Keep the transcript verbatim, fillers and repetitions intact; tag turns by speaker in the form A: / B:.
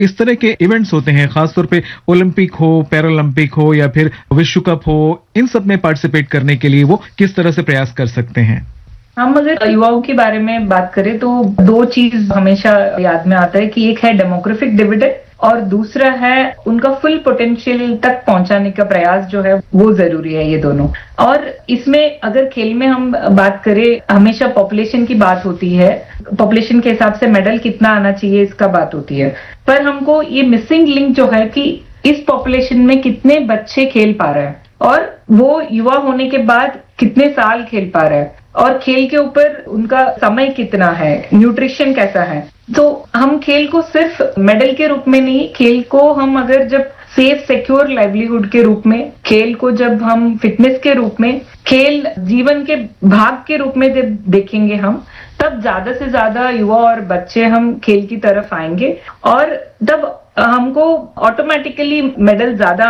A: इस तरह के इवेंट्स होते हैं, खासतौर पे ओलंपिक हो, पैरालंपिक हो या फिर विश्व कप हो, इन सब में पार्टिसिपेट करने के लिए वो किस तरह से प्रयास कर सकते हैं?
B: हम अगर युवाओं के बारे में बात करें तो दो चीज हमेशा याद में आता है कि एक है डेमोग्राफिक डिविडेंड और दूसरा है उनका फुल पोटेंशियल तक पहुंचाने का प्रयास जो है वो जरूरी है, ये दोनों। और इसमें अगर खेल में हम बात करें, हमेशा पॉपुलेशन की बात होती है, पॉपुलेशन के हिसाब से मेडल कितना आना चाहिए इसका बात होती है, पर हमको ये मिसिंग लिंक जो है कि इस पॉपुलेशन में कितने बच्चे खेल पा रहे हैं और वो युवा होने के बाद कितने साल खेल पा रहे हैं और खेल के ऊपर उनका समय कितना है, न्यूट्रिशन कैसा है। तो हम खेल को सिर्फ मेडल के रूप में नहीं, खेल को हम अगर जब सेफ सिक्योर लाइवलीहुड के रूप में, खेल को जब हम फिटनेस के रूप में, खेल जीवन के भाग के रूप में जब देखेंगे हम, तब ज्यादा से ज्यादा युवा और बच्चे हम खेल की तरफ आएंगे और तब हमको ऑटोमेटिकली मेडल ज्यादा